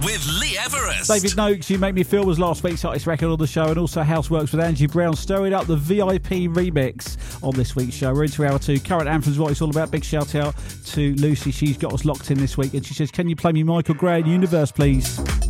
with Lee Everest. David Noakes, You Make Me Feel was last week's hottest record on the show, and also Houseworks with Angie Brown stirring up the VIP remix on this week's show. We're into hour 2. Current anthems, what it's all about. Big shout out to Lucy. She's got us locked in this week, and she says, can you play me Michael Gray in Universe, please?